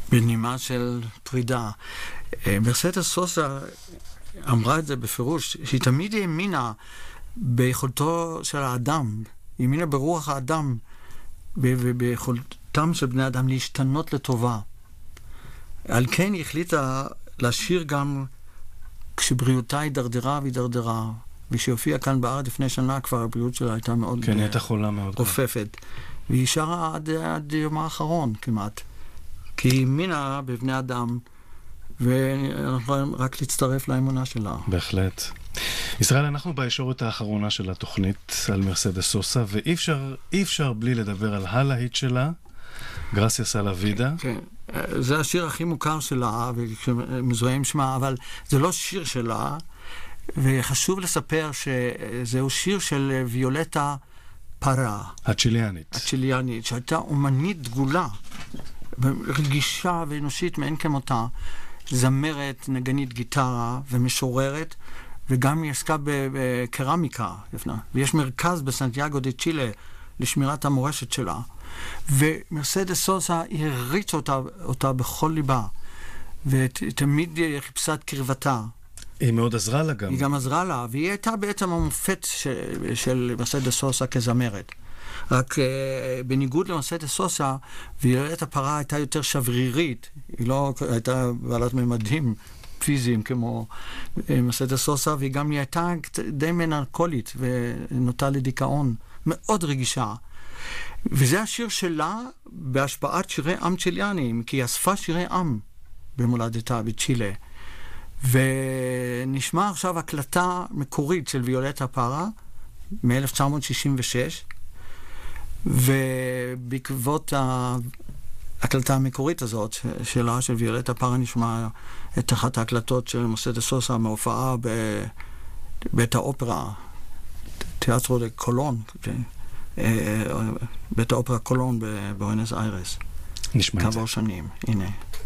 בנימה של פרידה. מרסדס סוסה אמרה את זה בפירוש, שהיא תמיד האמינה ביכולתו של האדם, היא האמינה ברוח האדם, ביכולתם של בני אדם להשתנות לטובה. על כן היא החליטה לשיר גם כשבריאותה הידרדרה והידרדרה, ושהופיעה כאן בארץ לפני שנה כבר הבריאות שלה הייתה מאוד כן, הייתה חולה מאוד רופפת. והיא שרה עד יום האחרון כמעט. כי היא האמינה בבני אדם, ואנחנו יכולים רק להצטרף לאמונה שלה. בהחלט. ישראל, אנחנו בישורת האחרונה של התוכנית על מרסדס סוסה, ואי אפשר בלי לדבר על הלהיט שלה, גרסיאס על הוידה. כן, זה השיר הכי מוכר שלה, ומזוהה עם שמה, אבל זה לא שיר שלה, וחשוב לספר שזהו שיר של ויולטה פרה. הצ'יליאנית, שהייתה אומנית דגולה, רגישה ואנושית מאין כמותה, זמרת, נגנית גיטרה ומשוררת, וגם היא עסקה בקרמיקה, ויש מרכז בסנטיאגו דה צ'ילה לשמירת המורשת שלה. ומרסדס סוסה הריץ אותה בכל ליבה, ותמיד חיפשה את קרבתה. היא מאוד עזרה לה גם. היא גם עזרה לה, והיא הייתה בעצם המופת של מרסדס סוסה כזמרת. רק בניגוד למרסדס סוסה, ויולטה פרה הייתה יותר שברירית, היא לא הייתה בעלת ממדים פיזיים כמו מרסדס סוסה, והיא גם הייתה די מנרקולית ונוטה לדיכאון, מאוד רגישה. וזה השיר שלה בהשפעת שירי עם צ'יליאנים, כי היא אספה שירי עם במולדתה בצ'ילה. ונשמע עכשיו הקלטה מקורית של ויולטה פרה מ-1966, ובעקבות ההקלטה המקורית הזאת שלה, של ויולטה פרה, נשמע את אחת ההקלטות של מרסדס סוסה מהופעה בבית האופרה, תיאטרו דה קולון, בית האופרה קולון בבואנוס איירס. נשמע את זה. כעבור שנים, הנה.